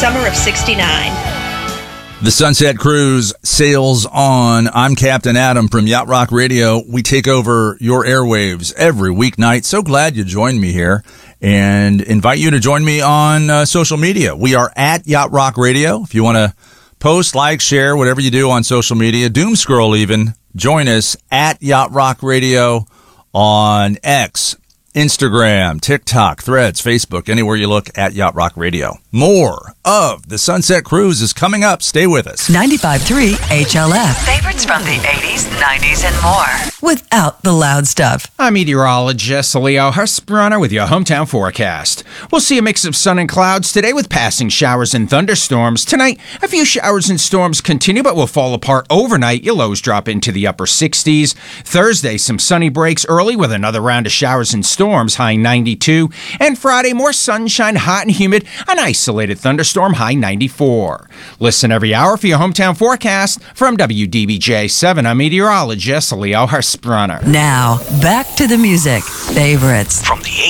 summer of '69. The Sunset Cruise sails on. I'm Captain Adam from Yacht Rock Radio. We take over your airwaves every weeknight. So glad you joined me here and invite you to join me on social media. We are at Yacht Rock Radio. If you want to post, like, share, whatever you do on social media, doom scroll even, join us at Yacht Rock Radio on X, Instagram, TikTok, Threads, Facebook, anywhere you look at Yacht Rock Radio. More of the Sunset Cruise is coming up. Stay with us. 95.3 HLF. Favorites from the 80s, 90s, and more. Without the loud stuff. I'm meteorologist Leo Husbrunner with your hometown forecast. We'll see a mix of sun and clouds today with passing showers and thunderstorms. Tonight, a few showers and storms continue but will fall apart overnight. Your lows drop into the upper 60s. Thursday, some sunny breaks early with another round of showers and storms, high 92. And Friday, more sunshine, hot and humid, an isolated thunderstorm, high 94. Listen every hour for your hometown forecast. From WDBJ 7, I'm meteorologist Leo Husbrunner. Now, back to the music. Favorites. From the